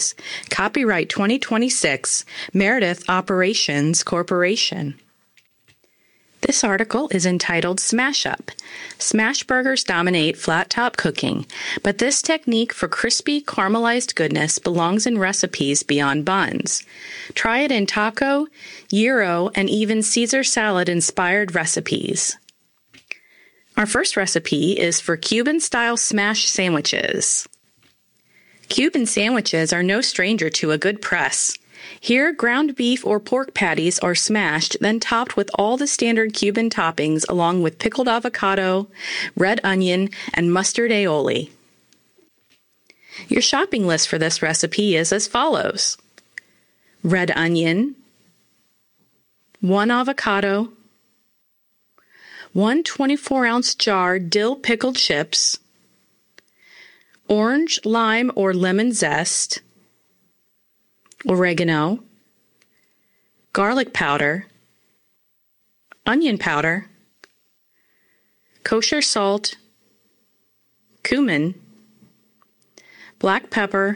Copyright 2026, Meredith Operations Corporation. This article is entitled Smash Up. Smash burgers dominate flat-top cooking, but this technique for crispy, caramelized goodness belongs in recipes beyond buns. Try it in taco, gyro, and even Caesar salad-inspired recipes. Our first recipe is for Cuban-style smash sandwiches. Cuban sandwiches are no stranger to a good press. Here, ground beef or pork patties are smashed, then topped with all the standard Cuban toppings along with pickled avocado, red onion, and mustard aioli. Your shopping list for this recipe is as follows: red onion, 1 avocado, 1 24-ounce jar dill pickled chips, orange, lime, or lemon zest, oregano, garlic powder, onion powder, kosher salt, cumin, black pepper,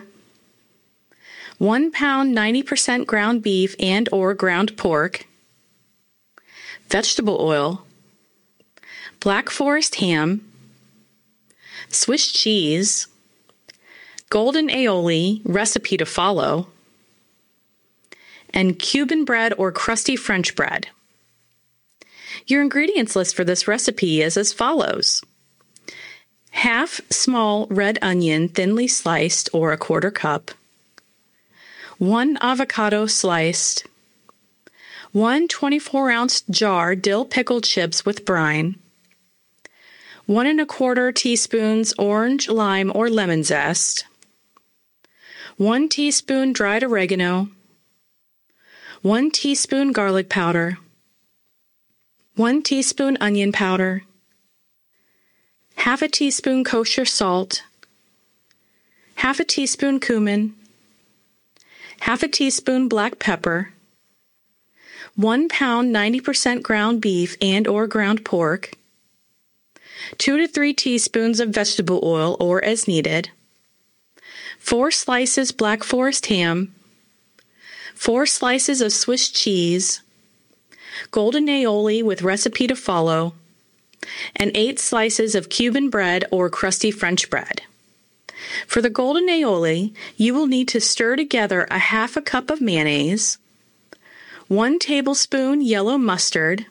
1 pound 90% ground beef and or ground pork, vegetable oil, Black Forest ham, Swiss cheese, golden aioli, recipe to follow, and Cuban bread or crusty French bread. Your ingredients list for this recipe is as follows: half small red onion thinly sliced or a 1/4 cup, 1 avocado sliced, 1 24-ounce jar dill pickled chips with brine, 1 1/4 teaspoons orange, lime, or lemon zest, 1 teaspoon dried oregano, 1 teaspoon garlic powder, 1 teaspoon onion powder, half a teaspoon kosher salt, half a teaspoon cumin, half a teaspoon black pepper, 1 pound 90% ground beef and or ground pork, 2 to 3 teaspoons of vegetable oil or as needed, 4 slices Black Forest ham, 4 slices of Swiss cheese, golden aioli with recipe to follow, and 8 slices of Cuban bread or crusty French bread. For the golden aioli, you will need to stir together a 1/2 cup of mayonnaise, 1 tablespoon yellow mustard,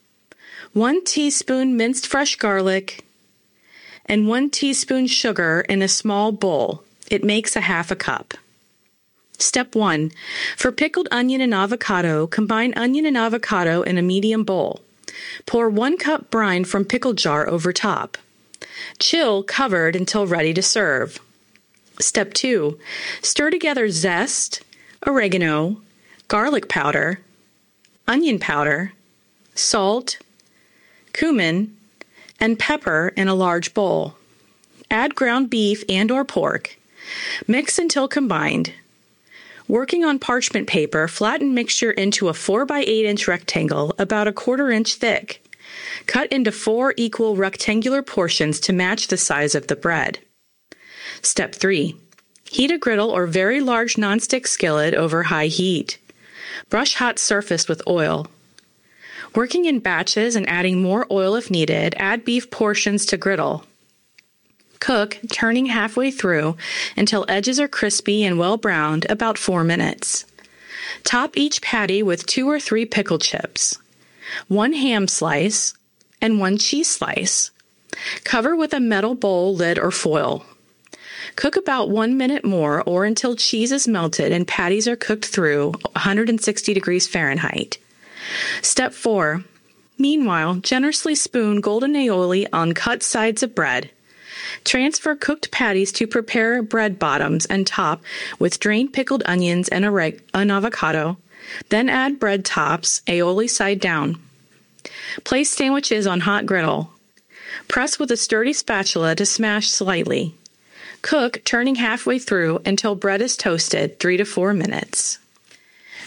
1 teaspoon minced fresh garlic, and 1 teaspoon sugar in a small bowl. It makes a 1/2 cup. Step 1. For pickled onion and avocado, combine onion and avocado in a medium bowl. Pour 1 cup brine from pickle jar over top. Chill covered until ready to serve. Step 2. Stir together zest, oregano, garlic powder, onion powder, salt, cumin, and pepper in a large bowl. Add ground beef and or pork. Mix until combined. Working on parchment paper, flatten mixture into a 4 by 8 inch rectangle about a 1/4 inch thick. Cut into 4 equal rectangular portions to match the size of the bread. Step 3. Heat a griddle or very large nonstick skillet over high heat. Brush hot surface with oil. Working in batches and adding more oil if needed, add beef portions to griddle. Cook, turning halfway through until edges are crispy and well browned, about 4 minutes. Top each patty with 2 or 3 pickle chips, 1 ham slice, and 1 cheese slice. Cover with a metal bowl lid or foil. Cook about 1 minute more or until cheese is melted and patties are cooked through 160 degrees Fahrenheit. Step 4. Meanwhile, generously spoon golden aioli on cut sides of bread. Transfer cooked patties to prepare bread bottoms and top with drained pickled onions and an avocado. Then add bread tops, aioli side down. Place sandwiches on hot griddle. Press with a sturdy spatula to smash slightly. Cook, turning halfway through until bread is toasted 3 to 4 minutes.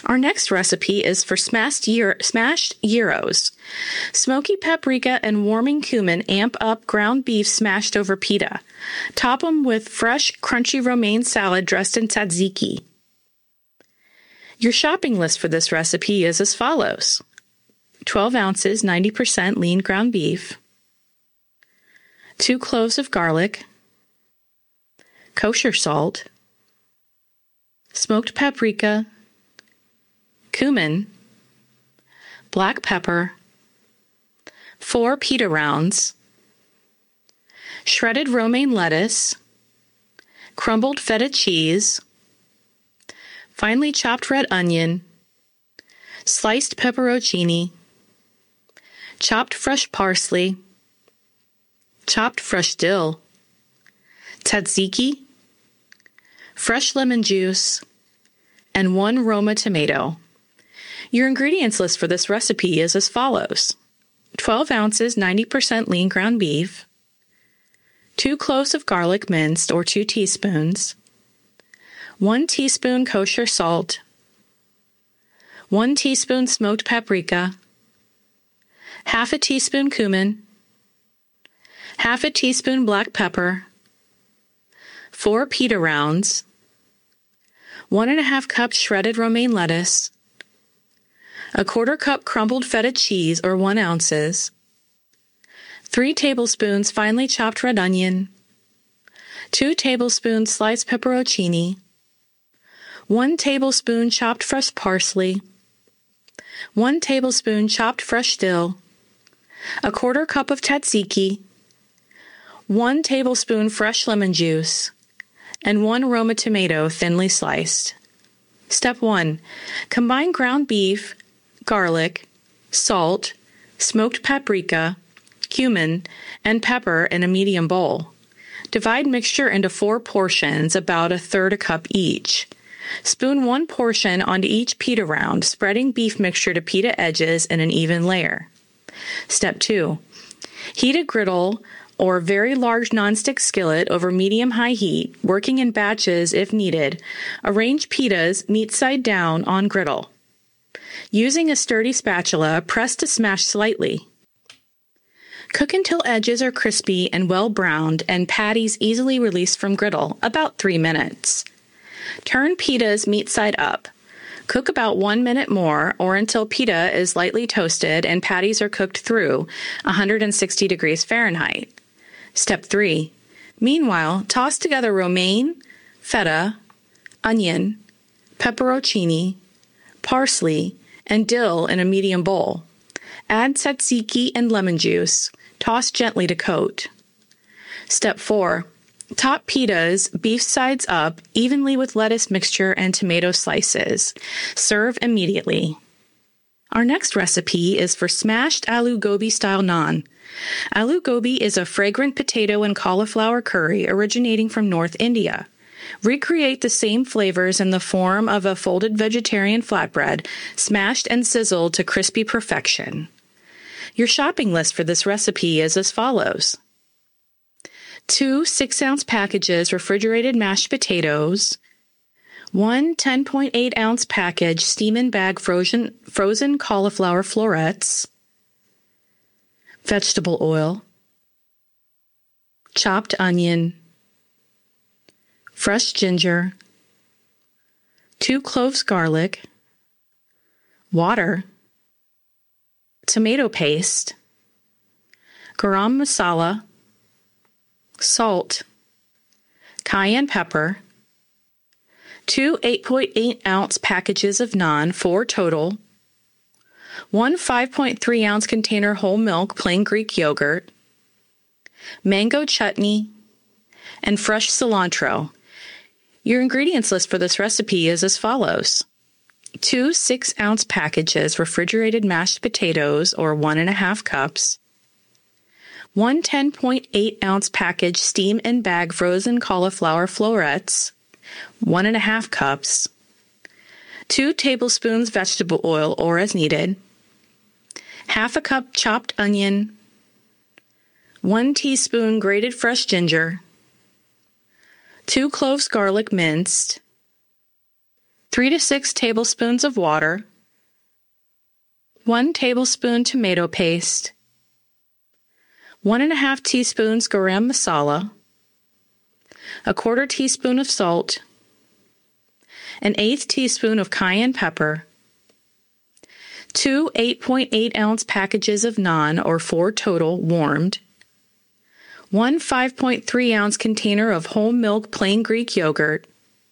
Our next recipe is for smashed gyros. Smoky paprika and warming cumin amp up ground beef smashed over pita. Top them with fresh, crunchy romaine salad dressed in tzatziki. Your shopping list for this recipe is as follows: 12 ounces, 90% lean ground beef, 2 cloves of garlic, kosher salt, smoked paprika, cumin, black pepper, 4 pita rounds, shredded romaine lettuce, crumbled feta cheese, finely chopped red onion, sliced pepperoncini, chopped fresh parsley, chopped fresh dill, tzatziki, fresh lemon juice, and 1 Roma tomato. Your ingredients list for this recipe is as follows: 12 ounces, 90% lean ground beef, 2 cloves of garlic minced or 2 teaspoons, 1 teaspoon kosher salt, 1 teaspoon smoked paprika, half a teaspoon cumin, half a teaspoon black pepper, 4 pita rounds, 1½ cup shredded romaine lettuce, a 1/4 cup crumbled feta cheese or 1 ounces, 3 tablespoons finely chopped red onion, 2 tablespoons sliced pepperoncini, 1 tablespoon chopped fresh parsley, 1 tablespoon chopped fresh dill, a 1/4 cup of tzatziki, 1 tablespoon fresh lemon juice, and 1 Roma tomato thinly sliced. Step 1. Combine ground beef, garlic, salt, smoked paprika, cumin, and pepper in a medium bowl. Divide mixture into 4 portions, about 1/3 cup each. Spoon 1 portion onto each pita round, spreading beef mixture to pita edges in an even layer. Step 2. Heat a griddle or very large nonstick skillet over medium-high heat, working in batches if needed. Arrange pitas meat side down on griddle. Using a sturdy spatula, press to smash slightly. Cook until edges are crispy and well browned and patties easily released from griddle, about 3 minutes. Turn pitas meat side up. Cook about 1 minute more or until pita is lightly toasted and patties are cooked through 160 degrees Fahrenheit. Step 3. Meanwhile, toss together romaine, feta, onion, pepperoncini, parsley, and dill in a medium bowl. Add tzatziki and lemon juice. Toss gently to coat. Step 4. Top pitas, beef sides up, evenly with lettuce mixture and tomato slices. Serve immediately. Our next recipe is for smashed aloo gobi style naan. Aloo gobi is a fragrant potato and cauliflower curry originating from North India. Recreate the same flavors in the form of a folded vegetarian flatbread, smashed and sizzled to crispy perfection. Your shopping list for this recipe is as follows: 2 6-ounce packages refrigerated mashed potatoes, 1 10.8-ounce package steam-in-bag frozen cauliflower florets, vegetable oil, chopped onion, fresh ginger, 2 cloves garlic, water, tomato paste, garam masala, salt, cayenne pepper, 2 8.8-ounce packages of naan, 4 total, 1 5.3-ounce container whole milk plain Greek yogurt, mango chutney, and fresh cilantro. Your ingredients list for this recipe is as follows: 2 6-ounce packages refrigerated mashed potatoes or 1½ cups, 1 10.8-ounce package steam-in-bag frozen cauliflower florets, 1½ cups, 2 tablespoons vegetable oil or as needed, ½ cup chopped onion, 1 teaspoon grated fresh ginger, 2 cloves garlic minced, 3 to 6 tablespoons of water, 1 tablespoon tomato paste, 1½ teaspoons garam masala, 1/4 teaspoon of salt, 1/8 teaspoon of cayenne pepper, 2 8.8-ounce packages of naan, or 4 total, warmed, 1 5.3-ounce container of whole milk plain Greek yogurt,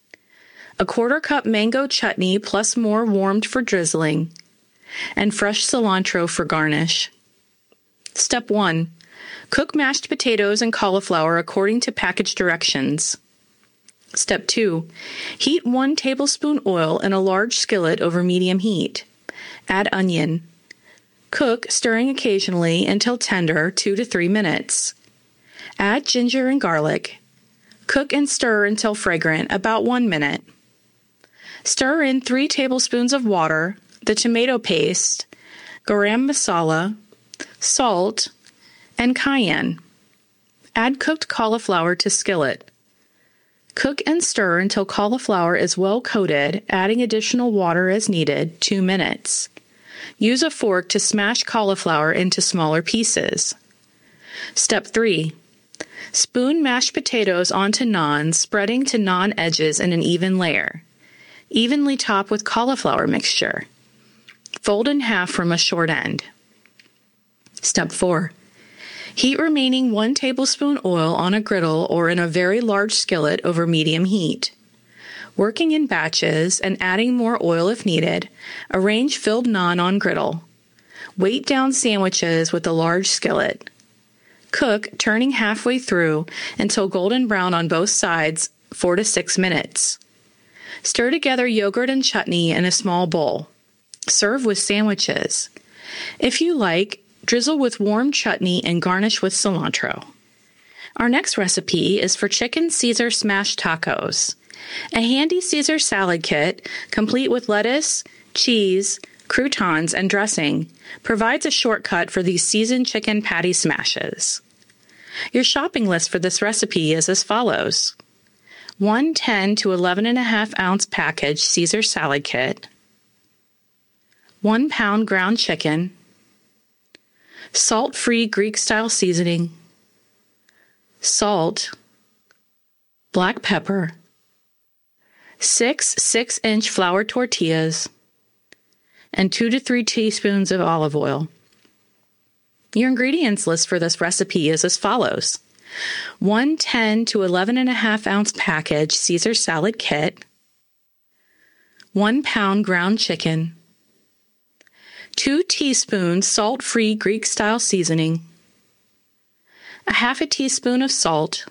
1/4 cup mango chutney plus more warmed for drizzling, and fresh cilantro for garnish. Step 1. Cook mashed potatoes and cauliflower according to package directions. Step 2. Heat 1 tablespoon oil in a large skillet over medium heat. Add onion. Cook, stirring occasionally until tender, 2 to 3 minutes. Add ginger and garlic. Cook and stir until fragrant, about 1 minute. Stir in 3 tablespoons of water, the tomato paste, garam masala, salt, and cayenne. Add cooked cauliflower to skillet. Cook and stir until cauliflower is well coated, adding additional water as needed, 2 minutes. Use a fork to smash cauliflower into smaller pieces. Step 3. Spoon mashed potatoes onto naan, spreading to naan edges in an even layer. Evenly top with cauliflower mixture. Fold in half from a short end. Step 4. Heat remaining 1 tablespoon oil on a griddle or in a very large skillet over medium heat. Working in batches and adding more oil if needed, arrange filled naan on griddle. Weight down sandwiches with a large skillet. Cook, turning halfway through until golden brown on both sides, 4 to 6 minutes. Stir together yogurt and chutney in a small bowl. Serve with sandwiches. If you like, drizzle with warm chutney and garnish with cilantro. Our next recipe is for chicken Caesar smash tacos. A handy Caesar salad kit, complete with lettuce, cheese, croutons, and dressing, provides a shortcut for these seasoned chicken patty smashes. Your shopping list for this recipe is as follows: 1 10 to 11.5-ounce package Caesar salad kit, 1 pound ground chicken, salt-free Greek-style seasoning, salt, black pepper, 6 6-inch flour tortillas, and 2 to 3 teaspoons of olive oil. Your ingredients list for this recipe is as follows: 1 10 to 11.5-ounce package Caesar salad kit, 1 pound ground chicken, 2 teaspoons salt-free Greek-style seasoning, 1/2 teaspoon of salt,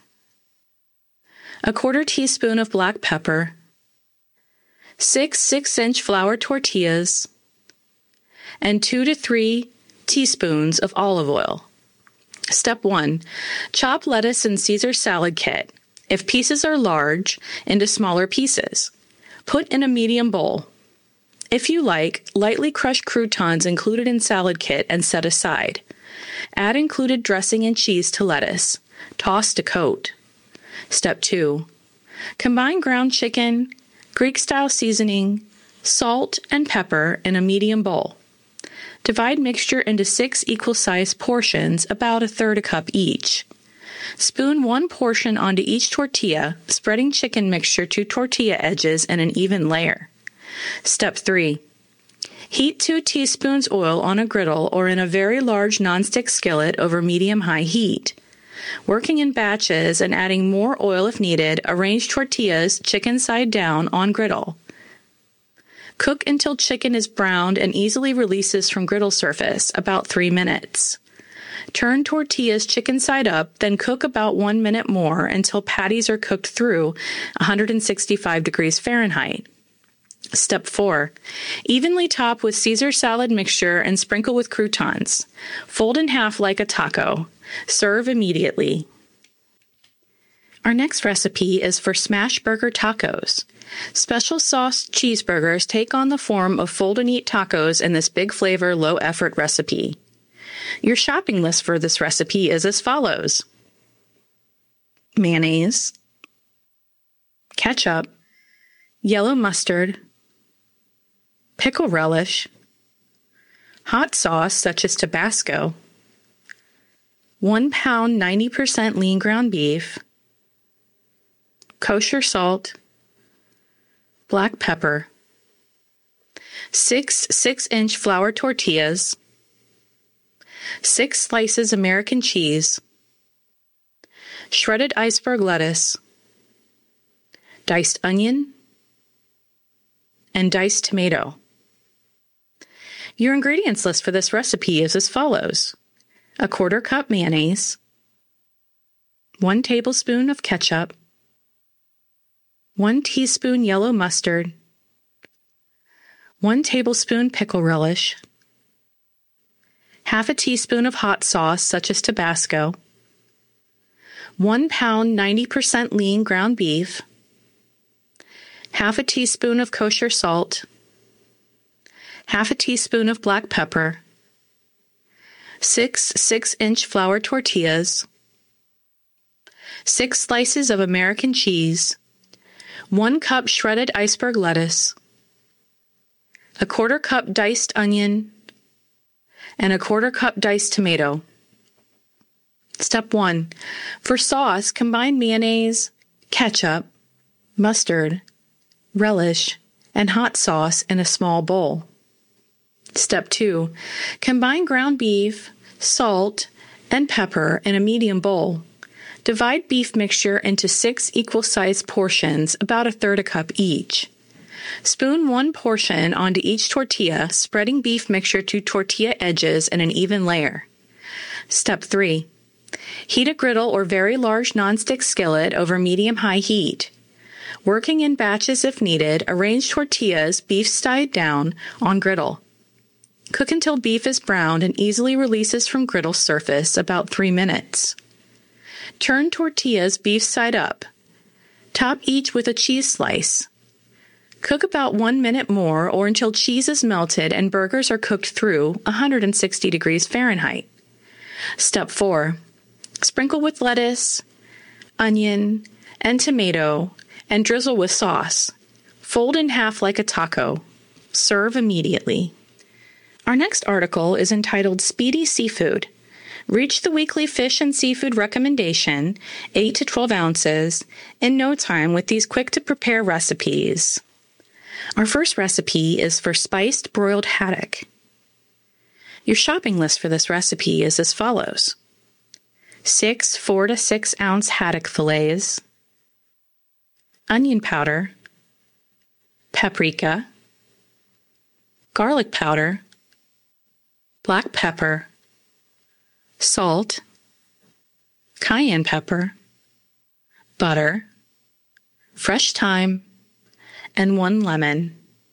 1/4 teaspoon of black pepper, 6 6-inch flour tortillas, and 2 to 3 teaspoons of olive oil. Step 1. Chop lettuce and Caesar salad kit, if pieces are large, into smaller pieces. Put in a medium bowl. If you like, lightly crush croutons included in salad kit and set aside. Add included dressing and cheese to lettuce. Toss to coat. Step 2. Combine ground chicken, Greek-style seasoning, salt, and pepper in a medium bowl. Divide mixture into 6 equal-sized portions, about 1/3 cup each. Spoon 1 portion onto each tortilla, spreading chicken mixture to tortilla edges in an even layer. Step 3. Heat 2 teaspoons oil on a griddle or in a very large nonstick skillet over medium-high heat. Working in batches and adding more oil if needed, arrange tortillas chicken side down on griddle. Cook until chicken is browned and easily releases from griddle surface, about 3 minutes. Turn tortillas chicken side up, then cook about 1 minute more until patties are cooked through 165 degrees Fahrenheit. Step 4. Evenly top with Caesar salad mixture and sprinkle with croutons. Fold in half like a taco. Serve immediately. Our next recipe is for smash burger tacos. Special sauce cheeseburgers take on the form of fold-and-eat tacos in this big flavor, low-effort recipe. Your shopping list for this recipe is as follows: mayonnaise, ketchup, yellow mustard, pickle relish, hot sauce such as Tabasco, 1 pound 90% lean ground beef, kosher salt, black pepper, 6 6-inch flour tortillas, 6 slices American cheese, shredded iceberg lettuce, diced onion, and diced tomato. Your ingredients list for this recipe is as follows: a 1/4 cup mayonnaise, 1 tablespoon of ketchup, 1 teaspoon yellow mustard, 1 tablespoon pickle relish, half a teaspoon of hot sauce such as Tabasco, 1 pound 90% lean ground beef, half a teaspoon of kosher salt, half a teaspoon of black pepper, 6 6-inch flour tortillas, 6 slices of American cheese, 1 cup shredded iceberg lettuce, a 1/4 cup diced onion, and a 1/4 cup diced tomato. Step 1. For sauce, combine mayonnaise, ketchup, mustard, relish, and hot sauce in a small bowl. Step 2. Combine ground beef, salt, and pepper in a medium bowl. Divide beef mixture into 6 equal-sized portions, about 1/3 cup each. Spoon 1 portion onto each tortilla, spreading beef mixture to tortilla edges in an even layer. Step 3. Heat a griddle or very large nonstick skillet over medium-high heat. Working in batches if needed, arrange tortillas, beef side down, on griddle. Cook until beef is browned and easily releases from griddle surface, about 3 minutes. Turn tortillas beef side up. Top each with a cheese slice. Cook about 1 minute more or until cheese is melted and burgers are cooked through 160 degrees Fahrenheit. Step 4. Sprinkle with lettuce, onion, and tomato and drizzle with sauce. Fold in half like a taco. Serve immediately. Our next article is entitled Speedy Seafood. Reach the weekly fish and seafood recommendation, 8 to 12 ounces, in no time with these quick-to-prepare recipes. Our first recipe is for spiced broiled haddock. Your shopping list for this recipe is as follows: 6 4 to 6 ounce haddock fillets, onion powder, paprika, garlic powder, black pepper, salt, cayenne pepper, butter, fresh thyme, and 1 lemon.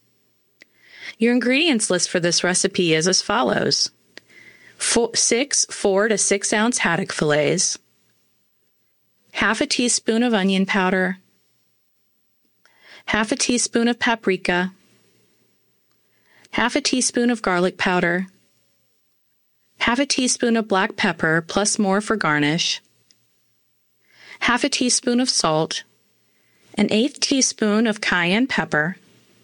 Your ingredients list for this recipe is as follows: 6 4 to 6 ounce haddock fillets, half a teaspoon of onion powder, half a teaspoon of paprika, half a teaspoon of garlic powder, half a teaspoon of black pepper plus more for garnish, half a teaspoon of salt, an 1/8 teaspoon of cayenne pepper,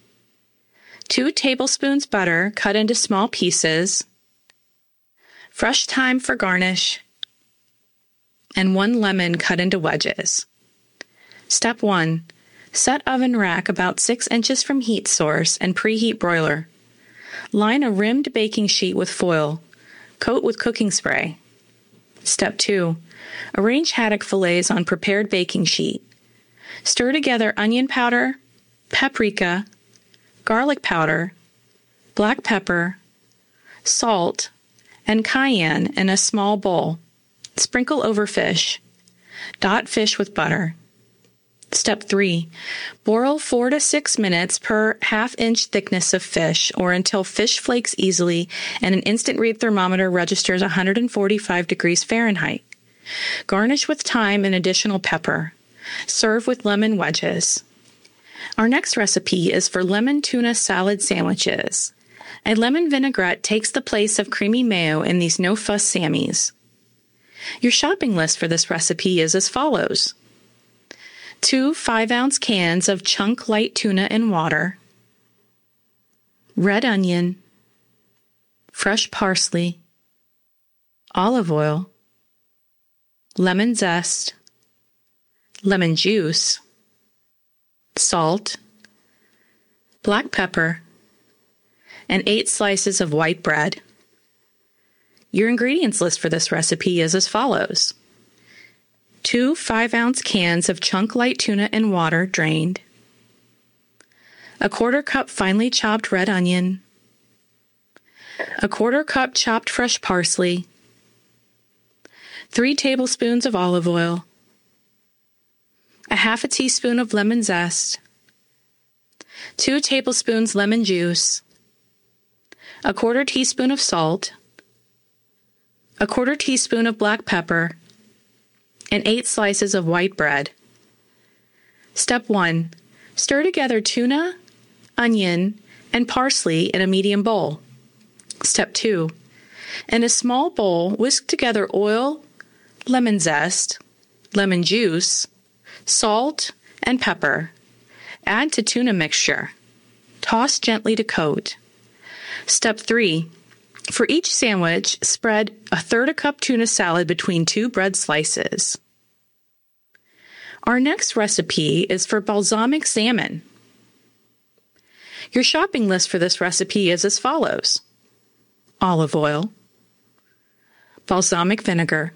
2 tablespoons butter cut into small pieces, fresh thyme for garnish, and 1 lemon cut into wedges. Step 1. Set oven rack about 6 inches from heat source and preheat broiler. Line a rimmed baking sheet with foil. Coat with cooking spray. Step 2. Arrange haddock fillets on prepared baking sheet. Stir together onion powder, paprika, garlic powder, black pepper, salt, and cayenne in a small bowl. Sprinkle over fish. Dot fish with butter. Step 3. Boil 4 to 6 minutes per half-inch thickness of fish or until fish flakes easily and an instant read thermometer registers 145 degrees Fahrenheit. Garnish with thyme and additional pepper. Serve with lemon wedges. Our next recipe is for lemon tuna salad sandwiches. A lemon vinaigrette takes the place of creamy mayo in these no-fuss Sammies. Your shopping list for this recipe is as follows: 2 5-ounce cans of chunk light tuna in water, red onion, fresh parsley, olive oil, lemon zest, lemon juice, salt, black pepper, and 8 slices of white bread. Your ingredients list for this recipe is as follows: 2 5-ounce cans of chunk light tuna in water, drained, a 1/4 cup finely chopped red onion, a 1/4 cup chopped fresh parsley, 3 tablespoons of olive oil, a 1/2 teaspoon of lemon zest, 2 tablespoons lemon juice, a 1/4 teaspoon of salt, a 1/4 teaspoon of black pepper, and 8 slices of white bread. Step 1. Stir together tuna, onion, and parsley in a medium bowl. Step 2. In a small bowl, whisk together oil, lemon zest, lemon juice, salt, and pepper. Add to tuna mixture. Toss gently to coat. Step 3. For each sandwich, spread 1/3 cup tuna salad between 2 bread slices. Our next recipe is for balsamic salmon. Your shopping list for this recipe is as follows: olive oil, balsamic vinegar,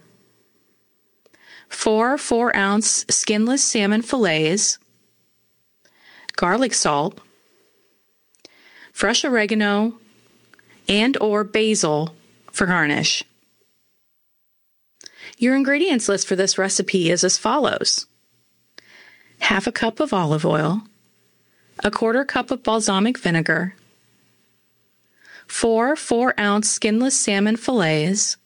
4 4-ounce skinless salmon fillets, garlic salt, fresh oregano, and/or basil for garnish. Your ingredients list for this recipe is as follows: 1/2 cup of olive oil, a 1/4 cup of balsamic vinegar, 4 4-ounce skinless salmon fillets,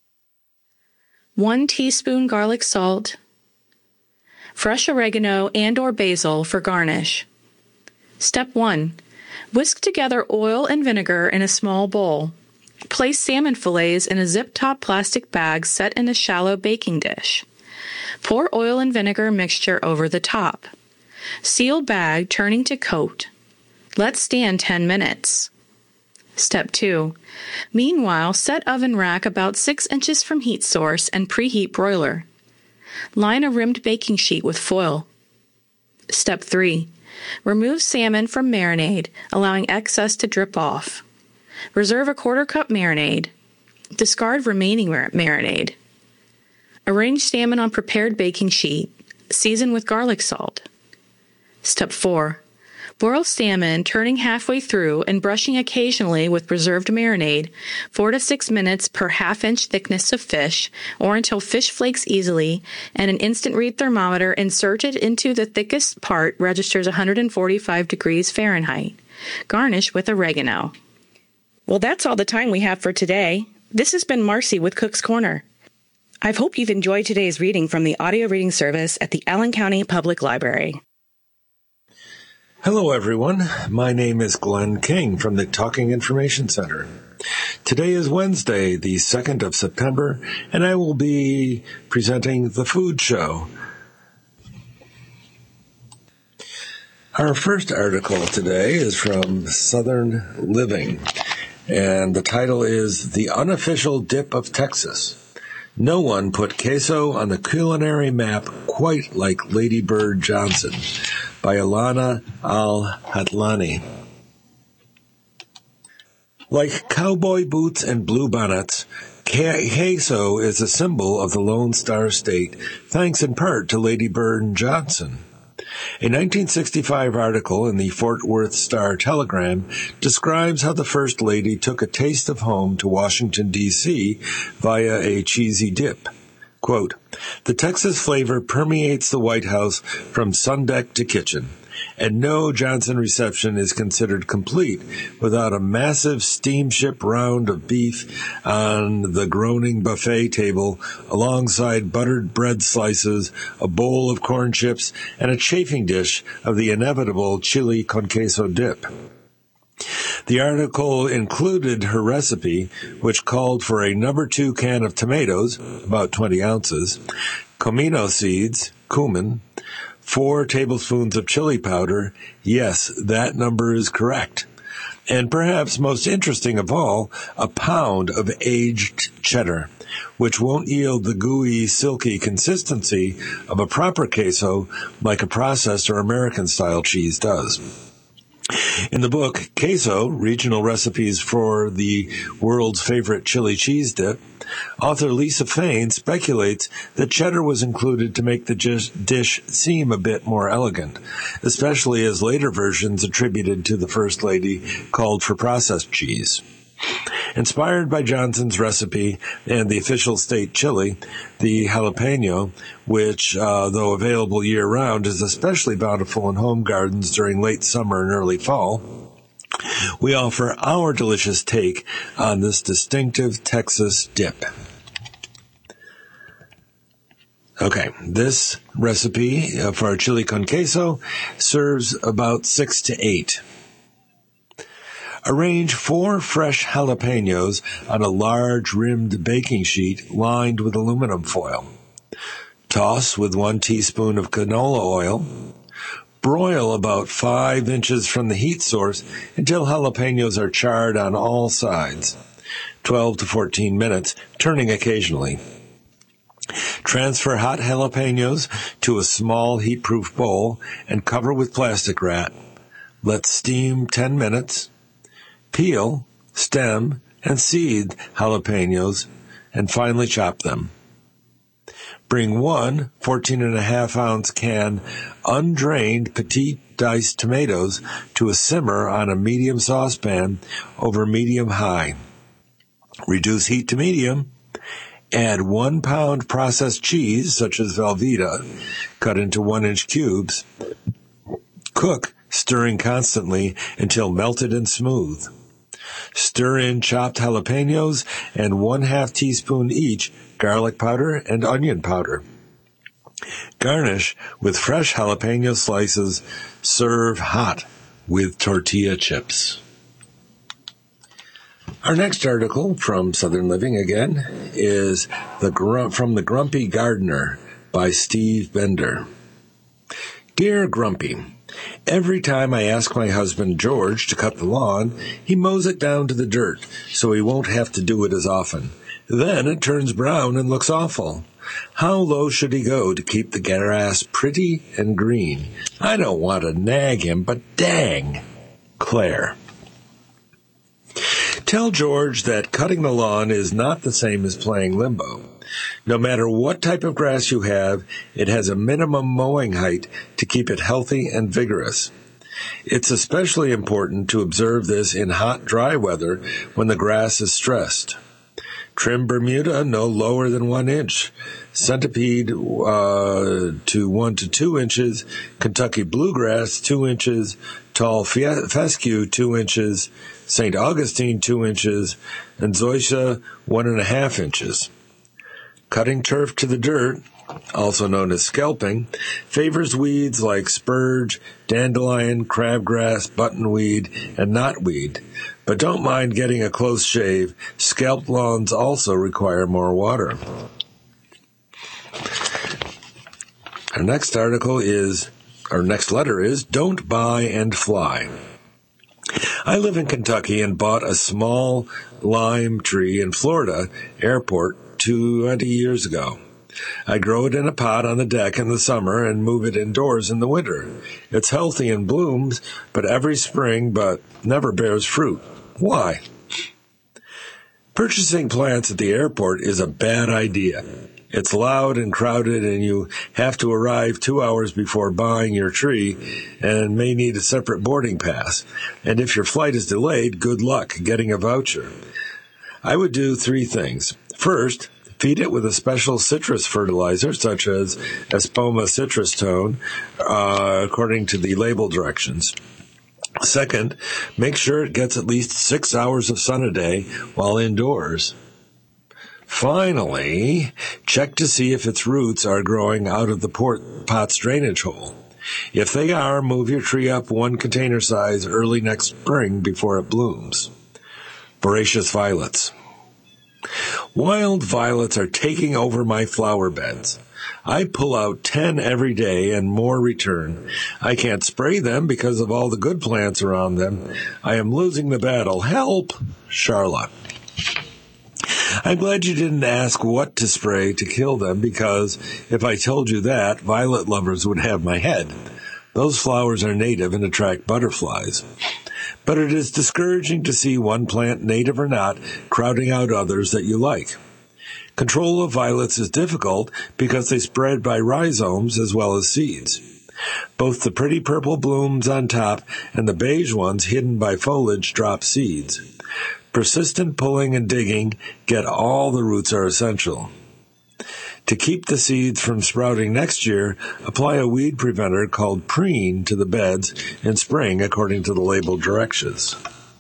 1 teaspoon garlic salt, fresh oregano and/or basil for garnish. Step 1. Whisk together oil and vinegar in a small bowl. Place salmon fillets in a zip-top plastic bag set in a shallow baking dish. Pour oil and vinegar mixture over the top. Seal bag, turning to coat. Let stand 10 minutes. Step 2. Meanwhile, set oven rack about 6 inches from heat source and preheat broiler. Line a rimmed baking sheet with foil. Step 3. Remove salmon from marinade, allowing excess to drip off. Reserve a 1/4 cup marinade. Discard remaining marinade. Arrange salmon on prepared baking sheet. Season with garlic salt. Step 4. Boil salmon, turning halfway through and brushing occasionally with reserved marinade, 4 to 6 minutes per 1/2 inch thickness of fish, or until fish flakes easily, and an instant read thermometer inserted into the thickest part registers 145 degrees Fahrenheit. Garnish with oregano. Well, that's all the time we have for today. This has been Marcy with Cook's Corner. I hope you've enjoyed today's reading from the audio reading service at the Allen County Public Library. Hello, everyone. My name is Glenn King from the Talking Information Center. Today is Wednesday, the 2nd of September, and I will be presenting The Food Show. Our first article today is from Southern Living, and the title is The Unofficial Dip of Texas. No one put queso on the culinary map quite like Lady Bird Johnson, by Ilana Al-Hatlani. Like cowboy boots and bluebonnets, queso is a symbol of the Lone Star State, thanks in part to Lady Bird Johnson. A 1965 article in the Fort Worth Star-Telegram describes how the First Lady took a taste of home to Washington, D.C. via a cheesy dip. Quote, "The Texas flavor permeates the White House from sundeck to kitchen, and no Johnson reception is considered complete without a massive steamship round of beef on the groaning buffet table alongside buttered bread slices, a bowl of corn chips, and a chafing dish of the inevitable chili con queso dip." The article included her recipe, which called for a number 2 can of tomatoes, about 20 ounces, comino seeds, cumin, 4 tablespoons of chili powder. Yes, that number is correct. And perhaps most interesting of all, a pound of aged cheddar, which won't yield the gooey, silky consistency of a proper queso like a processed or American-style cheese does. In the book, Queso, Regional Recipes for the World's Favorite Chili Cheese Dip, author Lisa Fain speculates that cheddar was included to make the dish seem a bit more elegant, especially as later versions attributed to the First Lady called for processed cheese. Inspired by Johnson's recipe and the official state chili, the jalapeno, which, though available year-round, is especially bountiful in home gardens during late summer and early fall, we offer our delicious take on this distinctive Texas dip. Okay, this recipe for our chili con queso serves about 6 to 8. Arrange 4 fresh jalapenos on a large rimmed baking sheet lined with aluminum foil. Toss with 1 teaspoon of canola oil. Broil about 5 inches from the heat source until jalapenos are charred on all sides. 12 to 14 minutes, turning occasionally. Transfer hot jalapenos to a small heat-proof bowl and cover with plastic wrap. Let steam 10 minutes. Peel, stem, and seed jalapenos, and finely chop them. Bring 1 14.5-ounce can undrained petite diced tomatoes to a simmer on a medium saucepan over medium-high. Reduce heat to medium. Add 1 pound processed cheese, such as Velveeta, cut into 1-inch cubes. Cook, stirring constantly until melted and smooth. Stir in chopped jalapenos and 1/2 teaspoon each garlic powder and onion powder. Garnish with fresh jalapeno slices. Serve hot with tortilla chips. Our next article from Southern Living again is from The Grumpy Gardener by Steve Bender. Dear Grumpy, every time I ask my husband George to cut the lawn, he mows it down to the dirt, so he won't have to do it as often. Then it turns brown and looks awful. How low should he go to keep the grass pretty and green? I don't want to nag him, but dang! Claire. Tell George that cutting the lawn is not the same as playing limbo. No matter what type of grass you have, it has a minimum mowing height to keep it healthy and vigorous. It's especially important to observe this in hot, dry weather when the grass is stressed. Trim Bermuda no lower than 1 inch. Centipede to 1 to 2 inches. Kentucky Bluegrass 2 inches. Tall Fescue 2 inches. St. Augustine 2 inches. And Zoysia 1.5 inches. Cutting turf to the dirt, also known as scalping, favors weeds like spurge, dandelion, crabgrass, buttonweed, and knotweed. But don't mind getting a close shave. Scalped lawns also require more water. Our next letter is Don't Buy and Fly. I live in Kentucky and bought a small lime tree in Florida airport 20 years ago. I grow it in a pot on the deck in the summer and move it indoors in the winter. It's healthy and blooms, but every spring, but never bears fruit. Why? Purchasing plants at the airport is a bad idea. It's loud and crowded, and you have to arrive 2 hours before buying your tree and may need a separate boarding pass. And if your flight is delayed, good luck getting a voucher. I would do 3 things. First, feed it with a special citrus fertilizer, such as Espoma Citrus Tone, according to the label directions. Second, make sure it gets at least 6 hours of sun a day while indoors. Finally, check to see if its roots are growing out of the pot's drainage hole. If they are, move your tree up 1 container size early next spring before it blooms. Voracious violets. Wild violets are taking over my flower beds. I pull out 10 every day and more return. I can't spray them because of all the good plants around them. I am losing the battle. Help! Charla. I'm glad you didn't ask what to spray to kill them, because if I told you that, violet lovers would have my head. Those flowers are native and attract butterflies. But it is discouraging to see one plant, native or not, crowding out others that you like. Control of violets is difficult because they spread by rhizomes as well as seeds. Both the pretty purple blooms on top and the beige ones hidden by foliage drop seeds. Persistent pulling and digging get all the roots are essential. To keep the seeds from sprouting next year, apply a weed preventer called Preen to the beds in spring according to the label directions.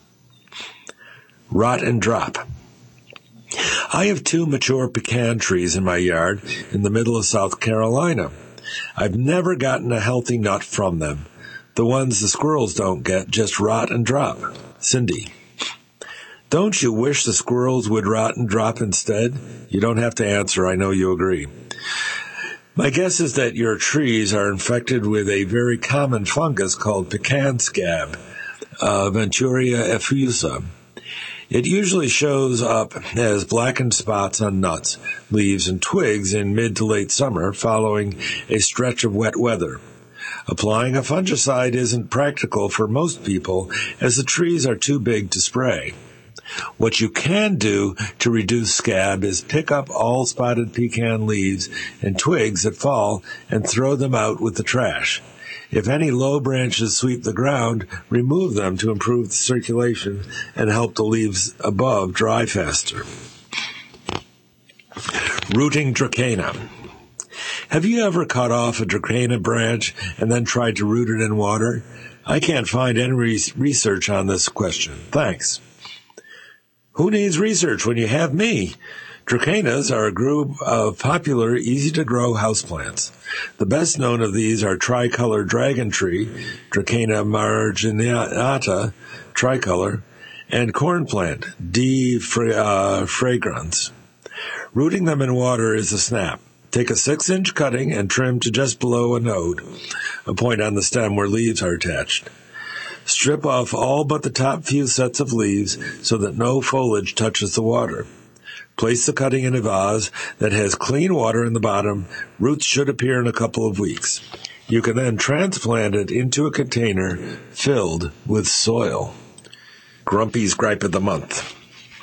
Rot and drop. I have 2 mature pecan trees in my yard in the middle of South Carolina. I've never gotten a healthy nut from them. The ones the squirrels don't get just rot and drop. Cindy. Don't you wish the squirrels would rot and drop instead? You don't have to answer. I know you agree. My guess is that your trees are infected with a very common fungus called pecan scab, Venturia effusa. It usually shows up as blackened spots on nuts, leaves, and twigs in mid to late summer following a stretch of wet weather. Applying a fungicide isn't practical for most people as the trees are too big to spray. What you can do to reduce scab is pick up all spotted pecan leaves and twigs that fall and throw them out with the trash. If any low branches sweep the ground, remove them to improve the circulation and help the leaves above dry faster. Rooting Dracaena. Have you ever cut off a Dracaena branch and then tried to root it in water? I can't find any research on this question. Thanks. Who needs research when you have me? Dracaenas are a group of popular, easy-to-grow houseplants. The best known of these are tricolor dragon tree, Dracaena marginata, tricolor, and cornplant, D. fragrans. Rooting them in water is a snap. Take a 6-inch cutting and trim to just below a node, a point on the stem where leaves are attached. Strip off all but the top few sets of leaves so that no foliage touches the water. Place the cutting in a vase that has clean water in the bottom. Roots should appear in a couple of weeks. You can then transplant it into a container filled with soil. Grumpy's Gripe of the Month.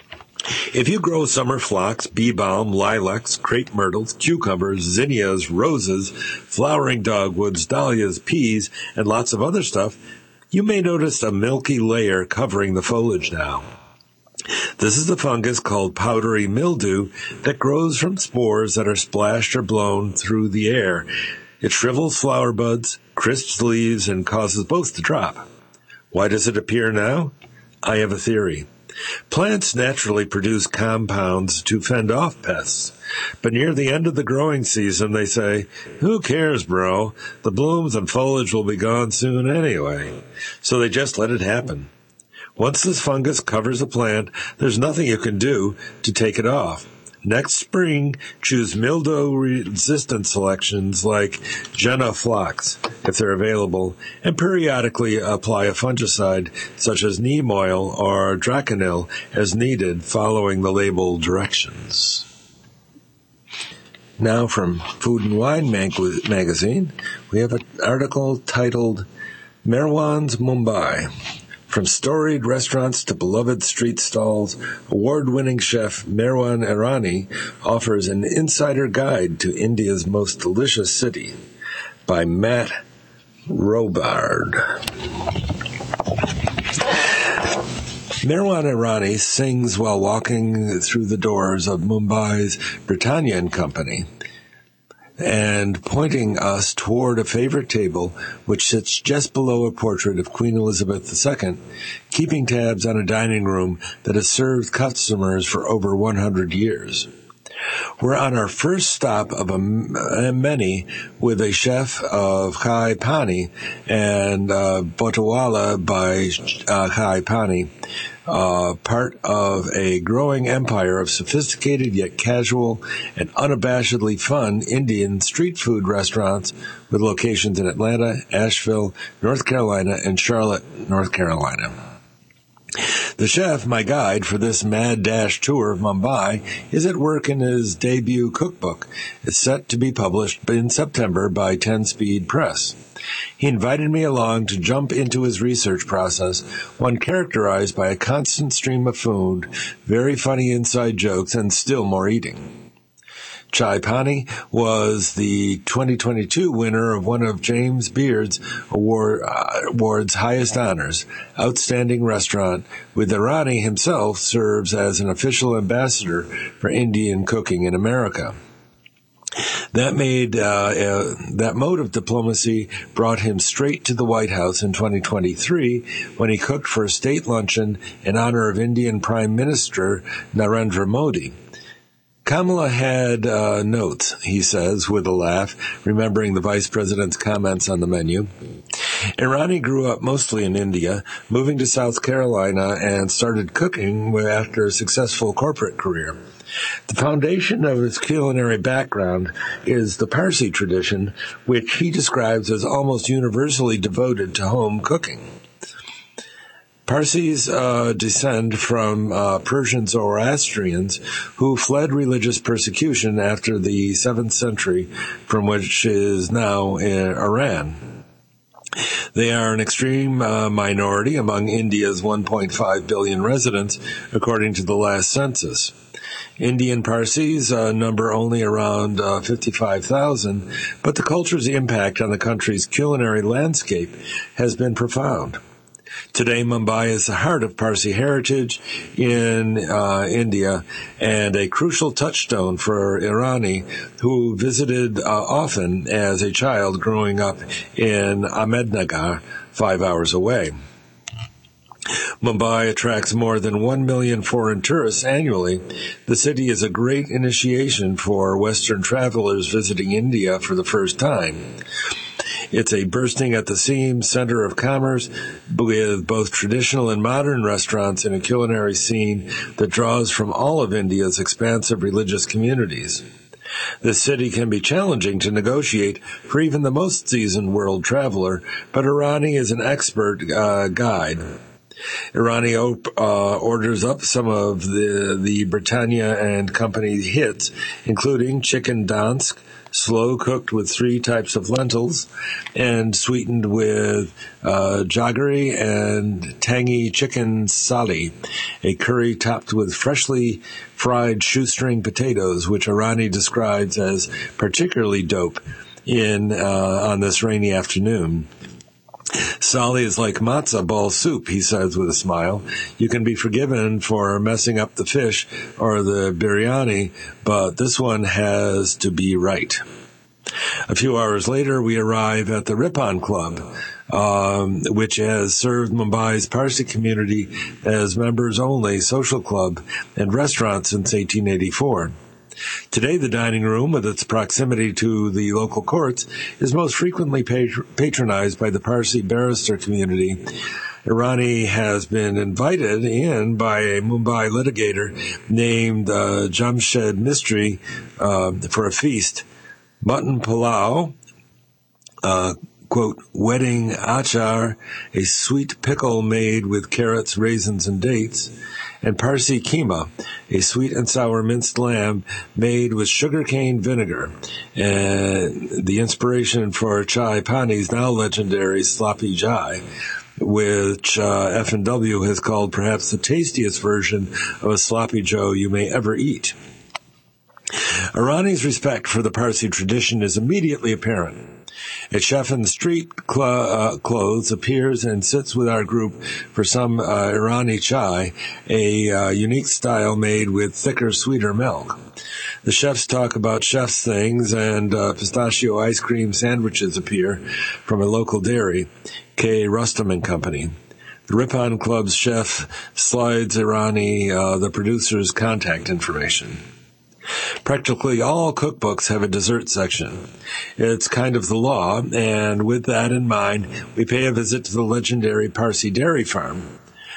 If you grow summer phlox, bee balm, lilacs, crepe myrtles, cucumbers, zinnias, roses, flowering dogwoods, dahlias, peas, and lots of other stuff, you may notice a milky layer covering the foliage now. This is a fungus called powdery mildew that grows from spores that are splashed or blown through the air. It shrivels flower buds, crisps leaves, and causes both to drop. Why does it appear now? I have a theory. Plants naturally produce compounds to fend off pests, but near the end of the growing season they say, "Who cares, bro? The blooms and foliage will be gone soon anyway." So they just let it happen. Once this fungus covers a plant, there's nothing you can do to take it off. Next spring, choose mildew-resistant selections like Jenna Phlox, if they're available, and periodically apply a fungicide such as neem oil or Draconil as needed following the label directions. Now from Food and Wine magazine, we have an article titled Merwan's Mumbai. From storied restaurants to beloved street stalls, award-winning chef Merwan Irani offers an insider guide to India's most delicious city by Matt Robard. Merwan Irani sings while walking through the doors of Mumbai's Britannia & Company and pointing us toward a favorite table which sits just below a portrait of Queen Elizabeth II, keeping tabs on a dining room that has served customers for over 100 years. We're on our first stop of many with a chef of Chai Pani and Botawala by Chai Pani, part of a growing empire of sophisticated yet casual and unabashedly fun Indian street food restaurants with locations in Atlanta, Asheville, North Carolina, and Charlotte, North Carolina. The chef, my guide for this mad dash tour of Mumbai, is at work in his debut cookbook. It's set to be published in September by 10 Speed Press. He invited me along to jump into his research process, one characterized by a constant stream of food, very funny inside jokes, and still more eating. Chai Pani was the 2022 winner of one of James Beard's award's highest honors, Outstanding Restaurant, with Irani himself serves as an official ambassador for Indian cooking in America. That mode of diplomacy brought him straight to the White House in 2023 when he cooked for a state luncheon in honor of Indian Prime Minister Narendra Modi. Kamala had notes, he says, with a laugh, remembering the vice president's comments on the menu. Irani grew up mostly in India, moving to South Carolina and started cooking after a successful corporate career. The foundation of his culinary background is the Parsi tradition, which he describes as almost universally devoted to home cooking. Parsis descend from Persian Zoroastrians who fled religious persecution after the 7th century, from which is now Iran. They are an extreme minority among India's 1.5 billion residents, according to the last census. Indian Parsis number only around 55,000, but the culture's impact on the country's culinary landscape has been profound. Today, Mumbai is the heart of Parsi heritage in India and a crucial touchstone for Irani, who visited often as a child growing up in Ahmednagar, 5 hours away. Mumbai attracts more than 1 million foreign tourists annually. The city is a great initiation for Western travelers visiting India for the first time. It's a bursting at the seams center of commerce with both traditional and modern restaurants in a culinary scene that draws from all of India's expansive religious communities. This city can be challenging to negotiate for even the most seasoned world traveler, but Irani is an expert guide. Irani orders up some of the Britannia and Company hits, including chicken dansk, slow-cooked with 3 types of lentils, and sweetened with jaggery and tangy chicken sali, a curry topped with freshly fried shoestring potatoes, which Irani describes as particularly dope on this rainy afternoon. Sali is like matzah ball soup, he says with a smile. You can be forgiven for messing up the fish or the biryani, but this one has to be right. A few hours later, we arrive at the Ripon Club, which has served Mumbai's Parsi community as members-only social club and restaurant since 1884. Today, the dining room, with its proximity to the local courts, is most frequently patronized by the Parsi barrister community. Irani has been invited in by a Mumbai litigator named Jamshed Mistry for a feast. Mutton pulao, quote, wedding achar, a sweet pickle made with carrots, raisins, and dates, and Parsi keema, a sweet and sour minced lamb made with sugarcane vinegar. And the inspiration for Chai Pani's now legendary sloppy jai, which F&W has called perhaps the tastiest version of a sloppy joe you may ever eat. Irani's respect for the Parsi tradition is immediately apparent. A chef in the street clothes appears and sits with our group for some Irani chai, a unique style made with thicker, sweeter milk. The chefs talk about chef's things, and pistachio ice cream sandwiches appear from a local dairy, K. Rustam and Company. The Ripon Club's chef slides Irani the producer's contact information. Practically all cookbooks have a dessert section. It's kind of the law, and with that in mind, we pay a visit to the legendary Parsi Dairy Farm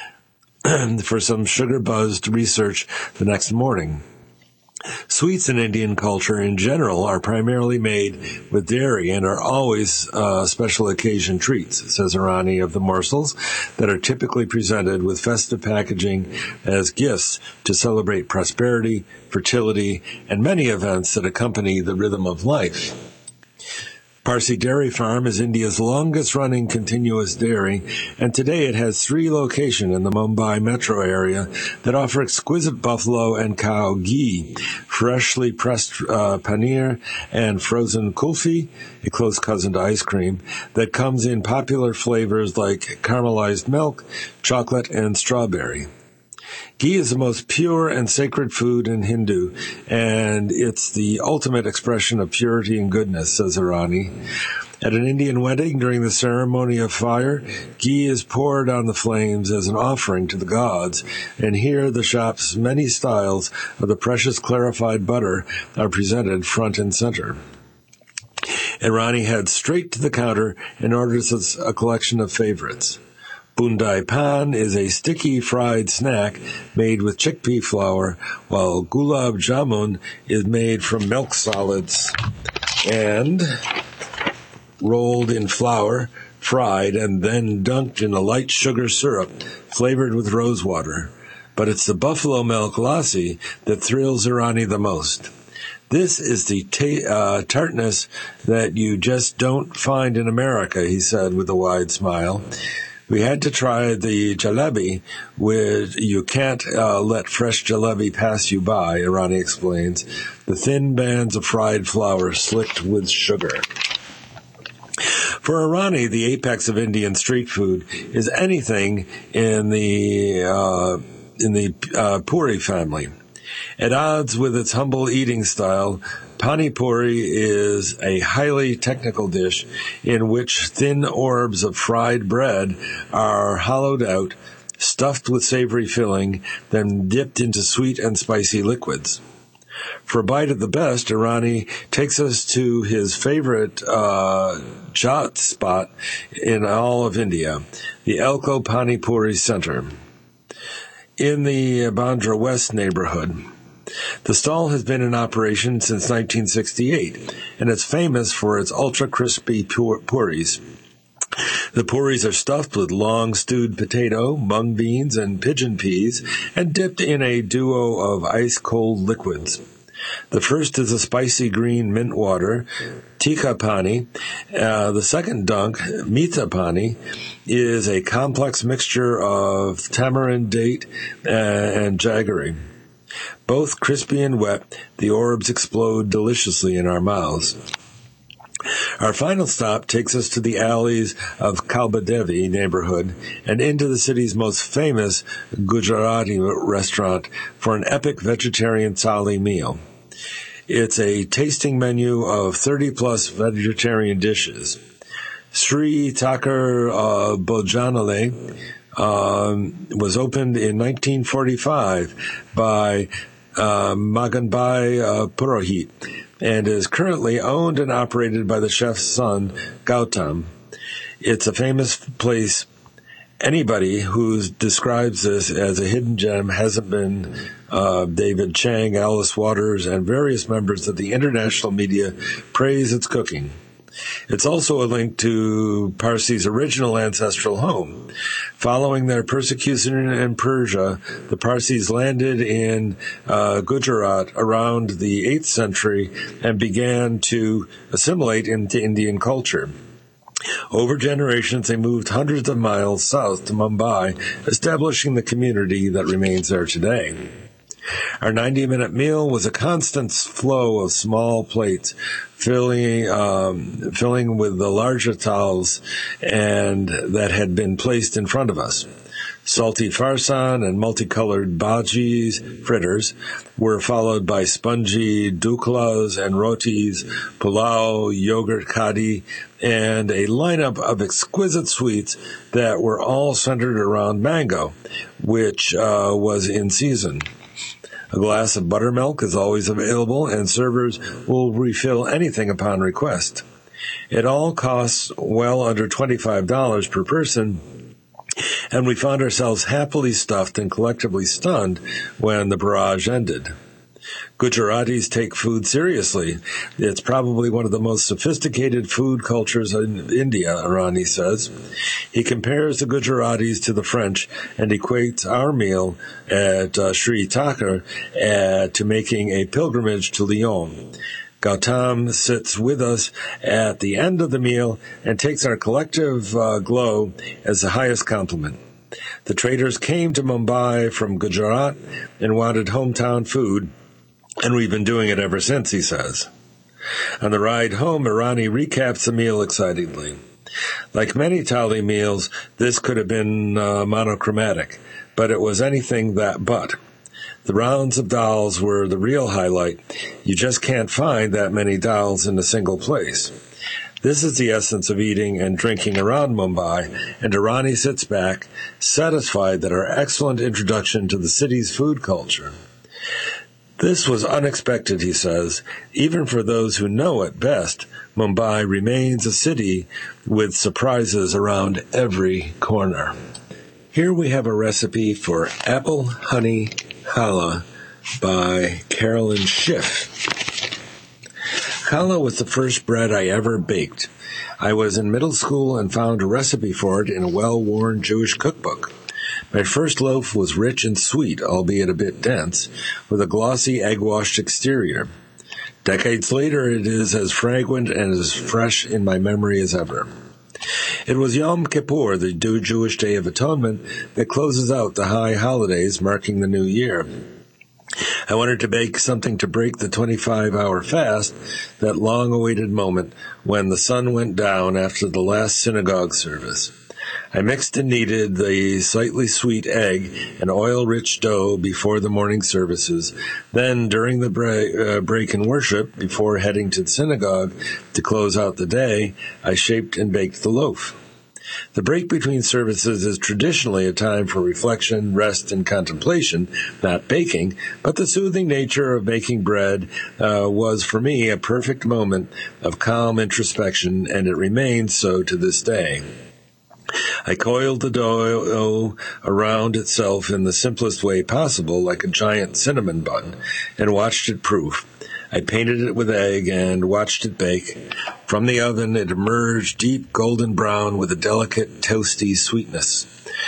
for some sugar-buzzed research the next morning. Sweets in Indian culture in general are primarily made with dairy and are always special occasion treats, says Irani of the morsels that are typically presented with festive packaging as gifts to celebrate prosperity, fertility, and many events that accompany the rhythm of life. Parsi Dairy Farm is India's longest-running continuous dairy, and today it has 3 locations in the Mumbai metro area that offer exquisite buffalo and cow ghee, freshly pressed paneer, and frozen kulfi, a close cousin to ice cream, that comes in popular flavors like caramelized milk, chocolate, and strawberry. Ghee is the most pure and sacred food in Hindu, and it's the ultimate expression of purity and goodness, says Irani. At an Indian wedding, during the ceremony of fire, ghee is poured on the flames as an offering to the gods, and here the shop's many styles of the precious clarified butter are presented front and center. Irani heads straight to the counter and orders a collection of favorites. Bundai Pan is a sticky fried snack made with chickpea flour, while Gulab Jamun is made from milk solids and rolled in flour, fried, and then dunked in a light sugar syrup flavored with rose water. But it's the buffalo milk lassi that thrills Irani the most. This is the tartness that you just don't find in America, he said with a wide smile. We had to try the jalebi, which you can't let fresh jalebi pass you by, Irani explains. The thin bands of fried flour slicked with sugar. For Irani, the apex of Indian street food is anything in the puri family. At odds with its humble eating style, Pani Puri is a highly technical dish in which thin orbs of fried bread are hollowed out, stuffed with savory filling, then dipped into sweet and spicy liquids. For a bite of the best, Irani takes us to his favorite chaat spot in all of India, the Elko Pani Puri Center, in the Bandra West neighborhood. The stall has been in operation since 1968, and it's famous for its ultra-crispy puris. The puris are stuffed with long stewed potato, mung beans, and pigeon peas, and dipped in a duo of ice-cold liquids. The first is a spicy green mint water, tikka pani. The second dunk, mita pani, is a complex mixture of tamarind date and jaggery. Both crispy and wet, the orbs explode deliciously in our mouths. Our final stop takes us to the alleys of Kalbadevi neighborhood and into the city's most famous Gujarati restaurant for an epic vegetarian thali meal. It's a tasting menu of 30-plus vegetarian dishes. Sri Thakur Bhojanalaya was opened in 1945 by Maganbhai Purohit and is currently owned and operated by the chef's son, Gautam. It's a famous place. Anybody who describes this as a hidden gem hasn't been David Chang, Alice Waters, and various members of the international media praise its cooking. It's also a link to Parsi's original ancestral home. Following their persecution in Persia, the Parsis landed in Gujarat around the 8th century and began to assimilate into Indian culture. Over generations, they moved hundreds of miles south to Mumbai, establishing the community that remains there today. Our 90-minute meal was a constant flow of small plates, filling with the larger towels and that had been placed in front of us. Salty farsan and multicolored bhajis, fritters, were followed by spongy duklas and rotis, pulao, yogurt kadi, and a lineup of exquisite sweets that were all centered around mango, which was in season. A glass of buttermilk is always available, and servers will refill anything upon request. It all costs well under $25 per person, and we found ourselves happily stuffed and collectively stunned when the barrage ended. Gujaratis take food seriously. It's probably one of the most sophisticated food cultures in India, Irani says. He compares the Gujaratis to the French and equates our meal at Sri Takar to making a pilgrimage to Lyon. Gautam sits with us at the end of the meal and takes our collective glow as the highest compliment. The traders came to Mumbai from Gujarat and wanted hometown food, and we've been doing it ever since, he says. On the ride home, Irani recaps the meal excitingly. Like many thali meals, this could have been monochromatic, but it was anything but. The rounds of dals were the real highlight. You just can't find that many dals in a single place. This is the essence of eating and drinking around Mumbai, and Irani sits back, satisfied that our excellent introduction to the city's food culture. This was unexpected, he says. Even for those who know it best, Mumbai remains a city with surprises around every corner. Here we have a recipe for apple honey challah by Carolyn Schiff. Challah was the first bread I ever baked. I was in middle school and found a recipe for it in a well-worn Jewish cookbook. My first loaf was rich and sweet, albeit a bit dense, with a glossy egg-washed exterior. Decades later, it is as fragrant and as fresh in my memory as ever. It was Yom Kippur, the Jewish Day of Atonement, that closes out the high holidays marking the new year. I wanted to bake something to break the 25-hour fast, that long-awaited moment when the sun went down after the last synagogue service. I mixed and kneaded the slightly sweet egg and oil-rich dough before the morning services. Then, during the break in worship, before heading to the synagogue to close out the day, I shaped and baked the loaf. The break between services is traditionally a time for reflection, rest, and contemplation, not baking, but the soothing nature of baking bread was for me a perfect moment of calm introspection, and it remains so to this day. I coiled the dough around itself in the simplest way possible, like a giant cinnamon bun, and watched it proof. I painted it with egg and watched it bake. From the oven, it emerged deep golden brown with a delicate, toasty sweetness.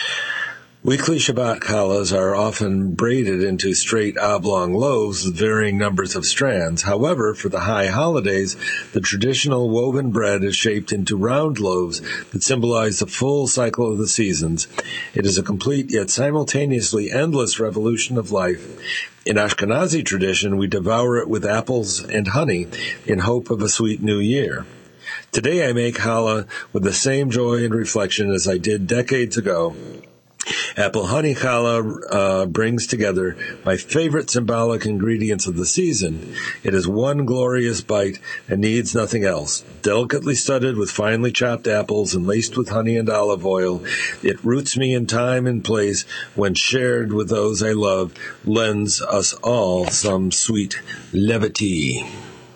Weekly Shabbat challahs are often braided into straight oblong loaves with varying numbers of strands. However, for the high holidays, the traditional woven bread is shaped into round loaves that symbolize the full cycle of the seasons. It is a complete yet simultaneously endless revolution of life. In Ashkenazi tradition, we devour it with apples and honey in hope of a sweet new year. Today I make challah with the same joy and reflection as I did decades ago. Apple honey challah brings together my favorite symbolic ingredients of the season. It is one glorious bite and needs nothing else. Delicately studded with finely chopped apples and laced with honey and olive oil, it roots me in time and place when shared with those I love, lends us all some sweet levity.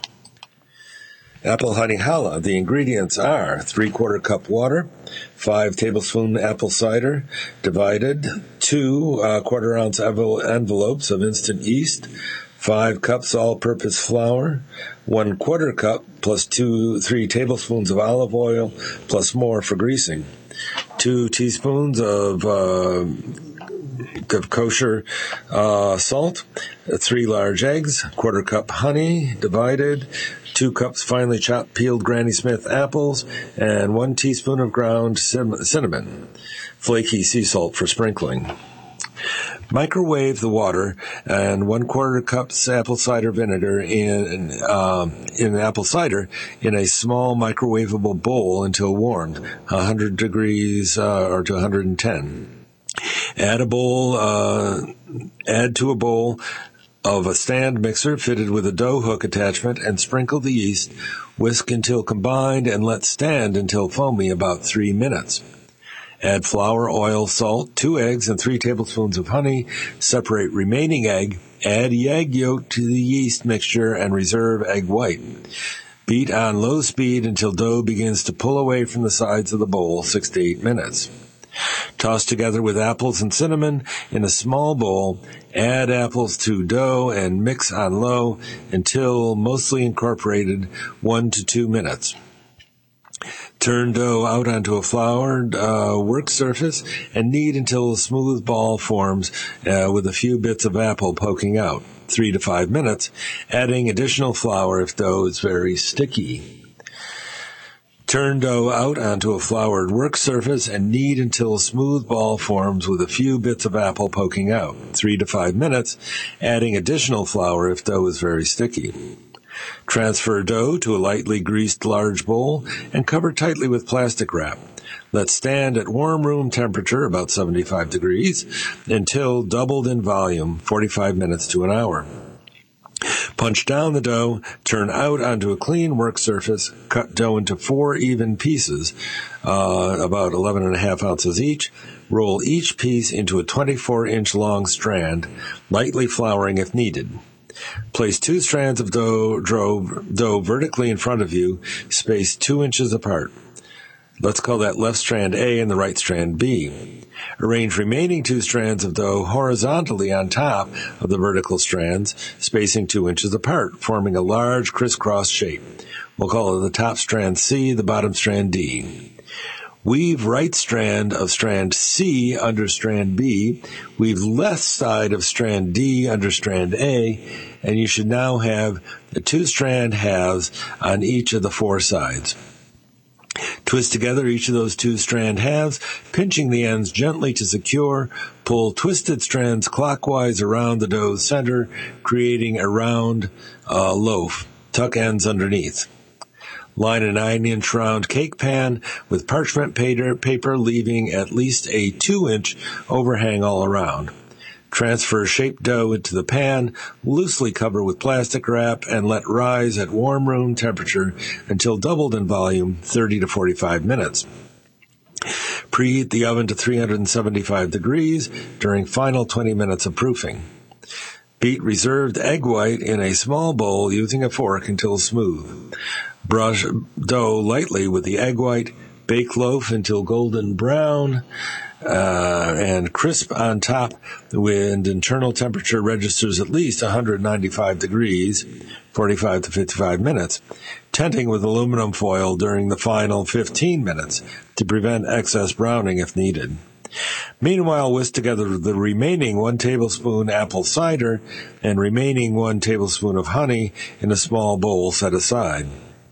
Apple honey challah. The ingredients are 3/4 cup water, 5 tablespoon apple cider, divided, 2 quarter-ounce envelopes of instant yeast, 5 cups all-purpose flour, 1/4 cup plus 3 tablespoons of olive oil, plus more for greasing, 2 teaspoons of kosher salt, 3 large eggs, 1/4 cup honey, divided, 2 cups finely chopped peeled Granny Smith apples, and 1 teaspoon of ground cinnamon, flaky sea salt for sprinkling. Microwave the water and 1/4 cups apple cider vinegar in apple cider in a small microwavable bowl until warmed, 100 degrees or to 110. Add to a bowl of a stand mixer fitted with a dough hook attachment and sprinkle the yeast. Whisk until combined and let stand until foamy, about 3 minutes. Add flour, oil, salt, 2 eggs, and 3 tablespoons of honey. Separate remaining egg. Add egg yolk to the yeast mixture and reserve egg white. Beat on low speed until dough begins to pull away from the sides of the bowl, 6 to 8 minutes. Toss together with apples and cinnamon in a small bowl. Add apples to dough and mix on low until mostly incorporated, 1 to 2 minutes. Turn dough out onto a floured work surface and knead until a smooth ball forms with a few bits of apple poking out, 3 to 5 minutes, adding additional flour if dough is very sticky. Turn dough out onto a floured work surface and knead until a smooth ball forms with a few bits of apple poking out, 3 to 5 minutes, adding additional flour if dough is very sticky. Transfer dough to a lightly greased large bowl and cover tightly with plastic wrap. Let stand at warm room temperature, about 75 degrees, until doubled in volume, 45 minutes to an hour. Punch down the dough, turn out onto a clean work surface, cut dough into 4 even pieces, about 11.5 ounces each. Roll each piece into a 24-inch long strand, lightly flouring if needed. Place 2 strands of dough vertically in front of you, spaced 2 inches apart. Let's call that left strand A and the right strand B. Arrange remaining 2 strands of dough horizontally on top of the vertical strands, spacing 2 inches apart, forming a large crisscross shape. We'll call it the top strand C, the bottom strand D. Weave right strand of strand C under strand B. Weave left side of strand D under strand A, and you should now have the 2 strand halves on each of the 4 sides. Twist together each of those 2 strand halves, pinching the ends gently to secure. Pull twisted strands clockwise around the dough's center, creating a round loaf. Tuck ends underneath. Line a 9-inch round cake pan with parchment paper, leaving at least a 2-inch overhang all around. Transfer shaped dough into the pan, loosely cover with plastic wrap, and let rise at warm room temperature until doubled in volume, 30 to 45 minutes. Preheat the oven to 375 degrees during final 20 minutes of proofing. Beat reserved egg white in a small bowl using a fork until smooth. Brush dough lightly with the egg white. Bake loaf until golden brown and crisp on top when internal temperature registers at least 195 degrees, 45 to 55 minutes. Tenting with aluminum foil during the final 15 minutes to prevent excess browning if needed. Meanwhile, whisk together the remaining 1 tablespoon apple cider and remaining 1 tablespoon of honey in a small bowl set aside.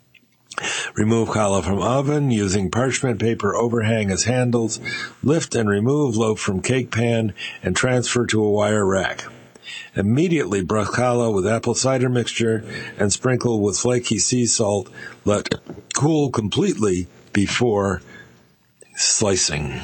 Remove challah from oven using parchment paper overhang as handles. Lift and remove loaf from cake pan and transfer to a wire rack. Immediately brush challah with apple cider mixture and sprinkle with flaky sea salt. Let cool completely before slicing.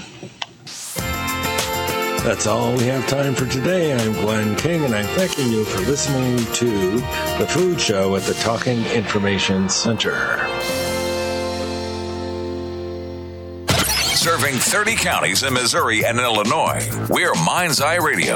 That's all we have time for today. I'm Glenn King, and I'm thanking you for listening to The Food Show at the Talking Information Center. Serving 30 counties in Missouri and Illinois, we're Mind's Eye Radio.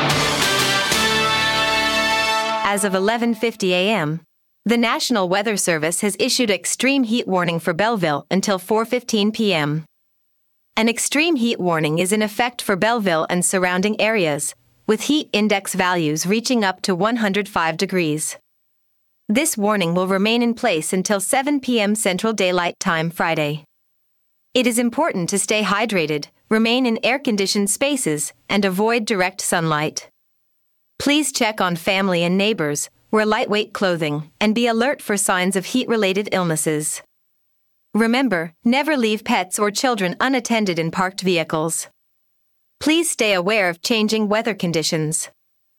As of 11:50 a.m., the National Weather Service has issued extreme heat warning for Belleville until 4:15 p.m. An extreme heat warning is in effect for Belleville and surrounding areas, with heat index values reaching up to 105 degrees. This warning will remain in place until 7 p.m. Central Daylight Time Friday. It is important to stay hydrated, remain in air-conditioned spaces, and avoid direct sunlight. Please check on family and neighbors, wear lightweight clothing, and be alert for signs of heat-related illnesses. Remember, never leave pets or children unattended in parked vehicles. Please stay aware of changing weather conditions.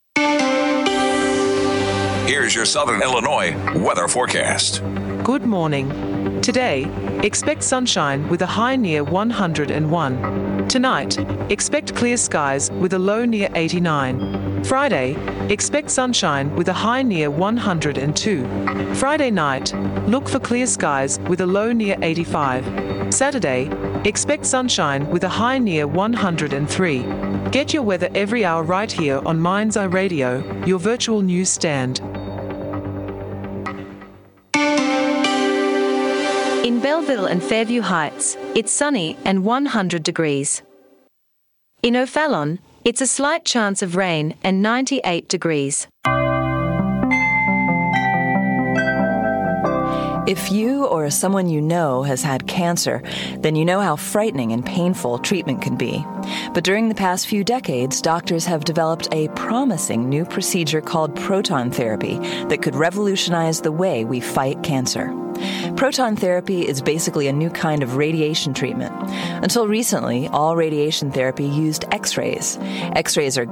Here's your Southern Illinois weather forecast. Good morning. Today, expect sunshine with a high near 101. Tonight, expect clear skies with a low near 89. Friday, expect sunshine with a high near 102. Friday night, look for clear skies with a low near 85. Saturday, expect sunshine with a high near 103. Get your weather every hour right here on Mind's Eye Radio, your virtual news stand. In Belleville and Fairview Heights, it's sunny and 100 degrees. In O'Fallon, it's a slight chance of rain and 98 degrees. If you or someone you know has had cancer, then you know how frightening and painful treatment can be. But during the past few decades, doctors have developed a promising new procedure called proton therapy that could revolutionize the way we fight cancer. Proton therapy is basically a new kind of radiation treatment. Until recently, all radiation therapy used X-rays. X-rays are